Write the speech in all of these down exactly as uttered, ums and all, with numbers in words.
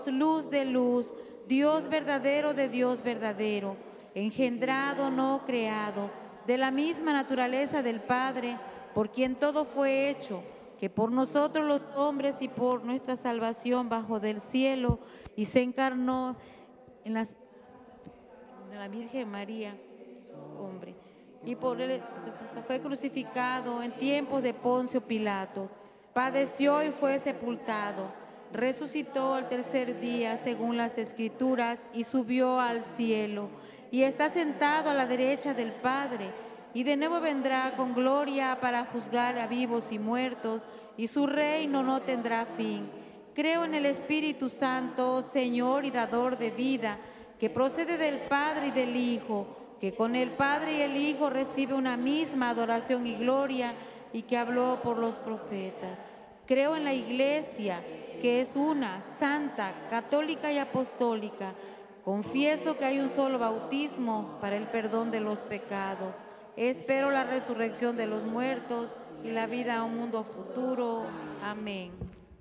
luz de luz, Dios verdadero de Dios verdadero, engendrado, no creado, de la misma naturaleza del Padre, por quien todo fue hecho, que por nosotros los hombres y por nuestra salvación bajo del cielo, y se encarnó en las, de la Virgen María, hombre, y por él fue crucificado en tiempos de Poncio Pilato, padeció y fue sepultado, resucitó al tercer día según las Escrituras y subió al cielo, y está sentado a la derecha del Padre, y de nuevo vendrá con gloria para juzgar a vivos y muertos, y su reino no tendrá fin. Creo en el Espíritu Santo, Señor y dador de vida, que procede del Padre y del Hijo, que con el Padre y el Hijo recibe una misma adoración y gloria, y que habló por los profetas. Creo en la Iglesia, que es una, santa, católica y apostólica. Confieso que hay un solo bautismo para el perdón de los pecados. Espero la resurrección de los muertos y la vida a un mundo futuro. Amén.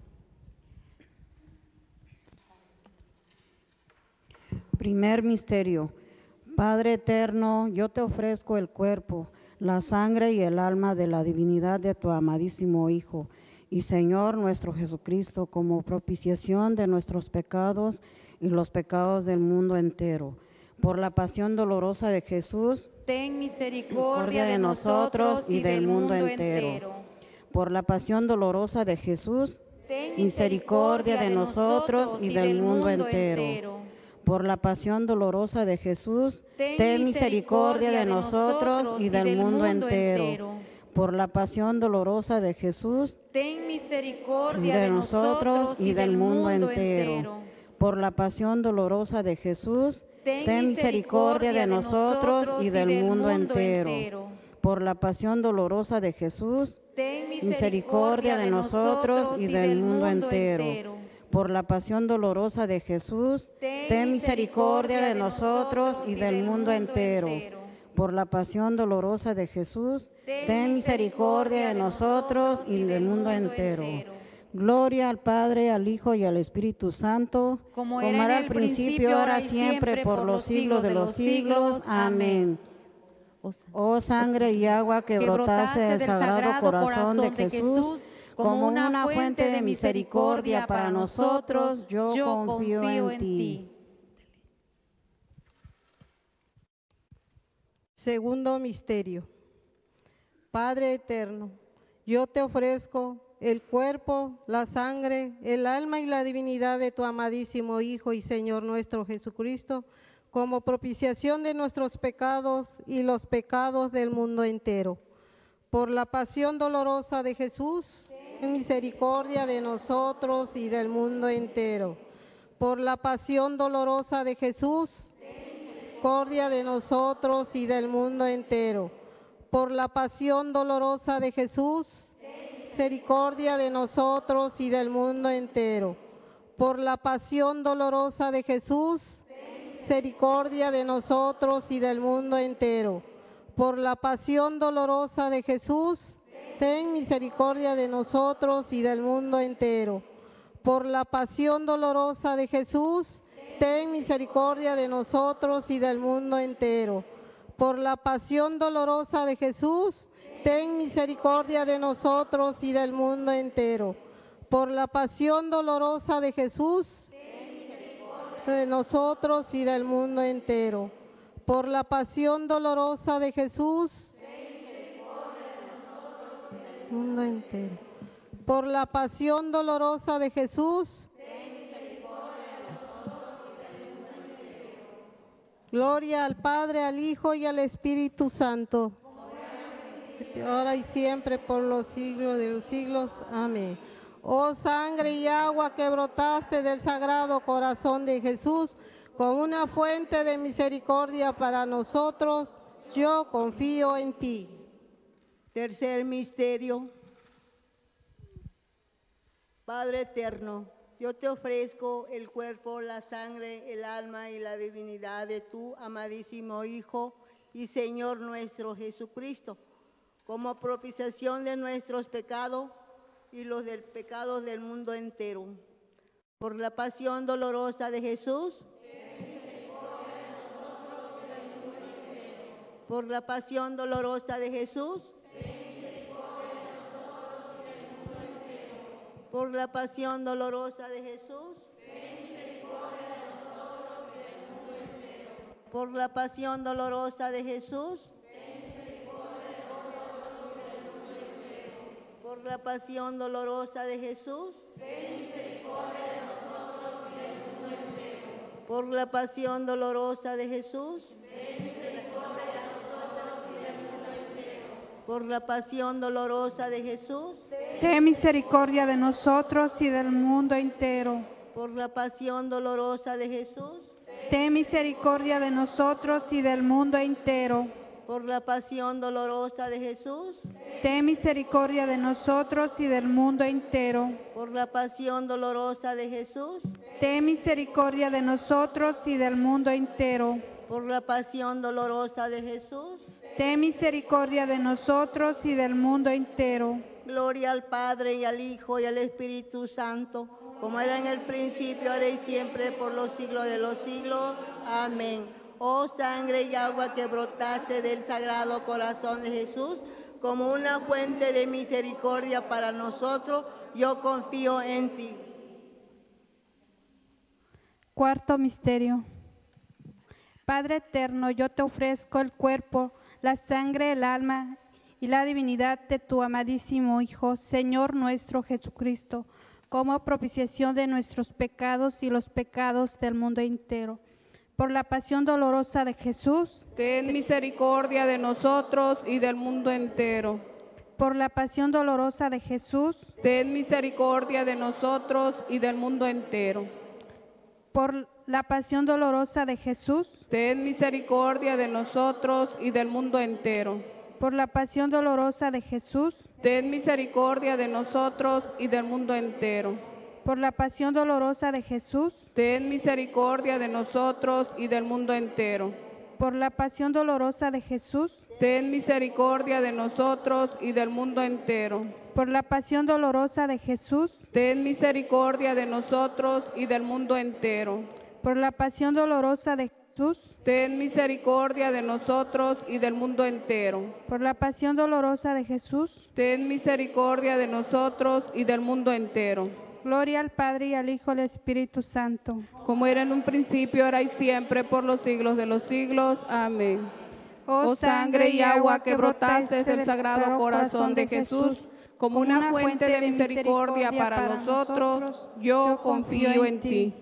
Primer misterio. Padre eterno, yo te ofrezco el cuerpo, la sangre y el alma de la divinidad de tu amadísimo Hijo y Señor nuestro Jesucristo, como propiciación de nuestros pecados y los pecados del mundo entero. Por la pasión dolorosa de Jesús, ten misericordia de nosotros y del mundo entero. Por la pasión dolorosa de Jesús, ten misericordia de nosotros y del mundo entero. Por la pasión dolorosa de Jesús, ten misericordia de nosotros y del mundo entero. Por la pasión dolorosa de Jesús, ten misericordia de nosotros y del mundo entero. Por la pasión dolorosa de Jesús, ten misericordia de nosotros y del mundo entero. Por la pasión dolorosa de Jesús, ten misericordia de nosotros y del mundo entero. Por la pasión dolorosa de Jesús, ten misericordia de nosotros y del mundo entero. Por la pasión dolorosa de Jesús, ten misericordia de nosotros y del mundo entero. Gloria al Padre, al Hijo y al Espíritu Santo, como era al principio, ahora y siempre, por los siglos de los siglos. Amén. Oh sangre y agua que brotaste del Sagrado Corazón de Jesús, como una fuente de misericordia para nosotros, yo confío en ti. Segundo misterio. Padre eterno, yo te ofrezco el cuerpo, la sangre, el alma y la divinidad de tu amadísimo Hijo y Señor nuestro Jesucristo, como propiciación de nuestros pecados y los pecados del mundo entero. Por la pasión dolorosa de Jesús, ten misericordia de nosotros y del mundo entero. Por la pasión dolorosa de Jesús, misericordia de nosotros y del mundo entero. Por la pasión dolorosa de Jesús, misericordia de nosotros y del mundo entero. Por la pasión dolorosa de Jesús, misericordia de nosotros y del mundo entero. Por la pasión dolorosa de Jesús, ten misericordia de nosotros y del mundo entero. Por la pasión dolorosa de Jesús, ten misericordia de nosotros y del mundo entero. Por la pasión dolorosa de Jesús, ten misericordia de nosotros y del mundo entero. Por la pasión dolorosa de Jesús, de nosotros y del mundo entero. Por la pasión dolorosa de Jesús, mundo entero. Por la pasión dolorosa de Jesús, gloria al Padre, al Hijo y al Espíritu Santo, ahora y siempre, por los siglos de los siglos. Amén. Oh sangre y agua que brotaste del Sagrado Corazón de Jesús, como una fuente de misericordia para nosotros, yo confío en ti. Tercer misterio. Padre eterno, yo te ofrezco el cuerpo, la sangre, el alma y la divinidad de tu amadísimo Hijo y Señor nuestro Jesucristo, como propiciación de nuestros pecados y los del pecado del mundo entero. por la pasión dolorosa de Jesús, por la pasión dolorosa de Jesús, por la pasión dolorosa de Jesús, por la pasión dolorosa de Jesús, por la pasión dolorosa de Jesús, por la pasión dolorosa de Jesús, por la pasión dolorosa de Jesús, ten misericordia de nosotros y del mundo entero. por la pasión dolorosa de Jesús, Ten misericordia de nosotros y del mundo entero. por la pasión dolorosa de Jesús, Ten misericordia de nosotros y del mundo entero. por la pasión dolorosa de Jesús, Ten misericordia de nosotros y del mundo entero. por la pasión dolorosa de Jesús. Ten misericordia de nosotros y del mundo entero. Gloria al Padre y al Hijo y al Espíritu Santo, como era en el principio, ahora y siempre, por los siglos de los siglos. Amén. Oh sangre y agua que brotaste del Sagrado Corazón de Jesús, como una fuente de misericordia para nosotros, yo confío en ti. Cuarto misterio. Padre eterno, yo te ofrezco el cuerpo, la sangre, el alma y la divinidad de tu amadísimo Hijo, Señor nuestro Jesucristo, como propiciación de nuestros pecados y los pecados del mundo entero. Por la pasión dolorosa de Jesús, ten misericordia de nosotros y del mundo entero. por la pasión dolorosa de Jesús, Ten misericordia de nosotros y del mundo entero. por la pasión dolorosa de Jesús, Ten misericordia de nosotros y del mundo entero. por la pasión dolorosa de Jesús, Ten misericordia de nosotros y del mundo entero. por la pasión dolorosa de Jesús, Ten misericordia de nosotros y del mundo entero. por la pasión dolorosa de Jesús, Ten misericordia de nosotros y del mundo entero. por la pasión dolorosa de Jesús, Ten misericordia de nosotros y del mundo entero. por la pasión dolorosa de Jesús, Ten misericordia de nosotros y del mundo entero. por la pasión dolorosa de Jesús. Ten misericordia de nosotros y del mundo entero. Gloria al Padre y al Hijo y al Espíritu Santo. Como era en un principio, ahora y siempre, por los siglos de los siglos. Amén. Oh sangre y agua que brotaste del Sagrado Corazón de Jesús, como una fuente de misericordia para nosotros, yo confío en ti.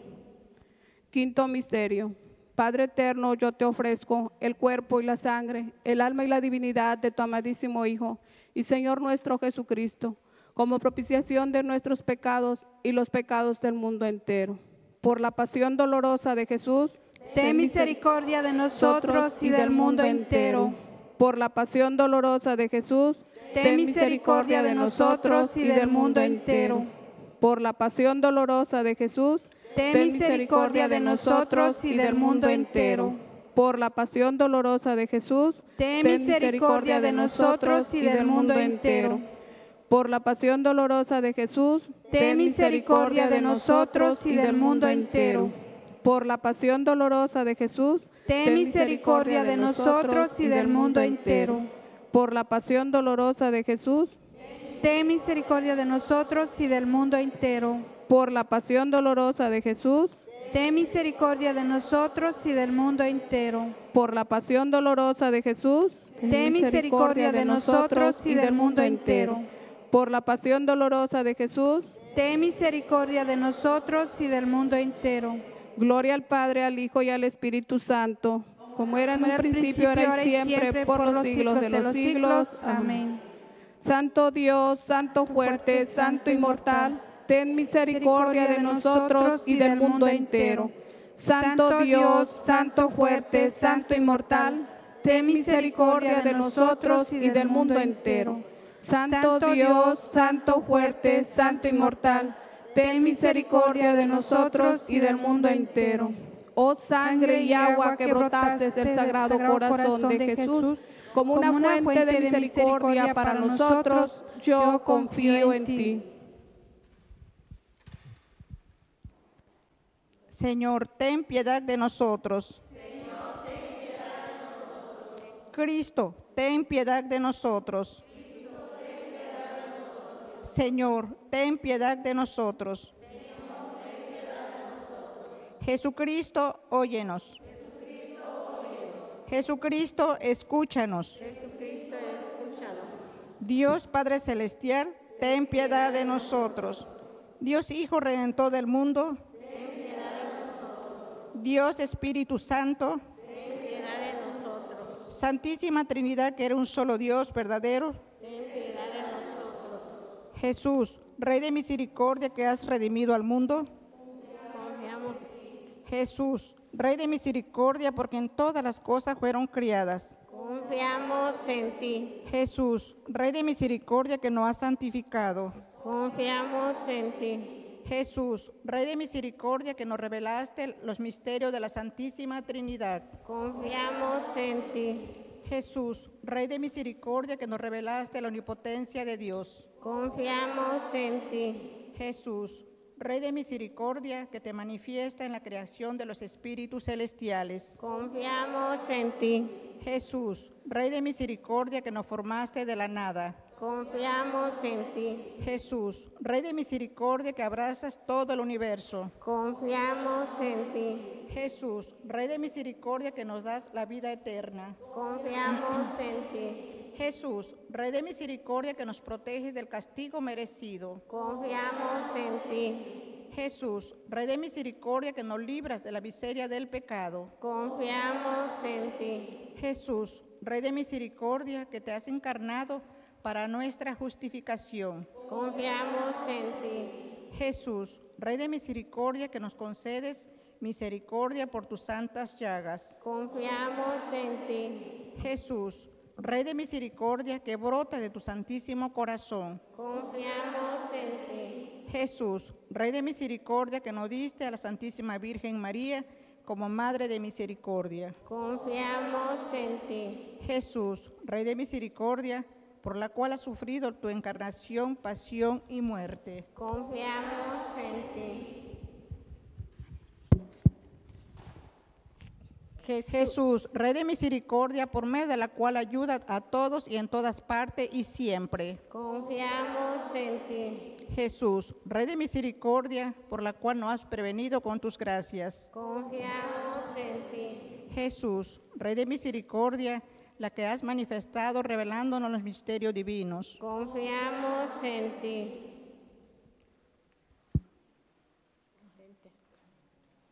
Quinto misterio. Padre eterno, yo te ofrezco el cuerpo y la sangre, el alma y la divinidad de tu amadísimo Hijo y Señor nuestro Jesucristo, como propiciación de nuestros pecados y los pecados del mundo entero. Por la pasión dolorosa de Jesús, Ten misericordia de nosotros y del mundo entero. Por la pasión dolorosa de Jesús, Ten misericordia de nosotros y del mundo entero. Por la pasión dolorosa de Jesús, Ten misericordia de nosotros y del mundo entero. Por la pasión dolorosa de Jesús, Ten misericordia de nosotros y del mundo entero. Por la pasión dolorosa de Jesús, Ten misericordia de nosotros y del mundo entero. Por la pasión dolorosa de Jesús, Ten misericordia de nosotros y del mundo entero. Por la pasión dolorosa de Jesús, Ten misericordia de nosotros y del mundo entero. por la pasión dolorosa de Jesús, Ten misericordia de nosotros y del mundo entero. por la pasión dolorosa de Jesús, Ten misericordia de nosotros y del mundo entero. Por la pasión dolorosa de Jesús, Ten misericordia de nosotros y del mundo entero. gloria al Padre, al Hijo y al Espíritu Santo, como era en Como un era al principio, ahora y siempre, por los siglos de los siglos. Amén. Santo Dios, Santo fuerte, Santo inmortal, ten misericordia de nosotros y del mundo entero. Santo Dios, Santo fuerte, Santo inmortal, ten misericordia de nosotros y del mundo entero. Santo Dios, Santo fuerte, Santo inmortal, ten misericordia de nosotros y del mundo entero. Oh sangre y agua que brotaste del Sagrado Corazón de Jesús, como una fuente de misericordia para nosotros, yo confío en ti. Señor, ten piedad de nosotros. Cristo, ten piedad de nosotros. Señor, ten piedad de nosotros. Jesucristo, óyenos. Jesucristo, escúchanos. Dios Padre Celestial, ten piedad de nosotros. Dios Hijo Redentor del mundo, ten piedad de nosotros. Dios Espíritu Santo, ten piedad de nosotros. Santísima Trinidad, que era un solo Dios verdadero, ten piedad de nosotros. Jesús, Rey de misericordia, que has redimido al mundo, confiamos. Jesús, Rey de misericordia, porque en todas las cosas fueron criadas. Confiamos en ti. Jesús, Rey de misericordia, que nos has santificado. Confiamos en ti. Jesús, Rey de misericordia, que nos revelaste los misterios de la Santísima Trinidad. Confiamos en ti. Jesús, Rey de misericordia, que nos revelaste la omnipotencia de Dios. Confiamos en ti. Jesús, Rey de misericordia, que te manifiesta en la creación de los espíritus celestiales. Confiamos en ti. Jesús, Rey de misericordia, que nos formaste de la nada. Confiamos en ti. Jesús, Rey de misericordia, que abrazas todo el universo. Confiamos en ti. Jesús, Rey de misericordia, que nos das la vida eterna. Confiamos en ti. Jesús, Rey de misericordia, que nos proteges del castigo merecido. Confiamos en ti. Jesús, Rey de misericordia, que nos libras de la miseria del pecado. Confiamos en ti. Jesús, Rey de misericordia, que te has encarnado para nuestra justificación. Confiamos en ti. Jesús, Rey de misericordia, que nos concedes misericordia por tus santas llagas. Confiamos en ti. Jesús, Rey de misericordia, que brota de tu santísimo corazón. Confiamos en ti. Jesús, Rey de misericordia, que nos diste a la Santísima Virgen María como Madre de misericordia. Confiamos en ti. Jesús, Rey de misericordia, por la cual has sufrido tu encarnación, pasión y muerte. Confiamos en ti. Jesús. Jesús, Rey de misericordia, por medio de la cual ayuda a todos y en todas partes y siempre. Confiamos en ti. Jesús, Rey de misericordia, por la cual nos has prevenido con tus gracias. Confiamos en ti. Jesús, Rey de misericordia, la que has manifestado revelándonos los misterios divinos. Confiamos en ti.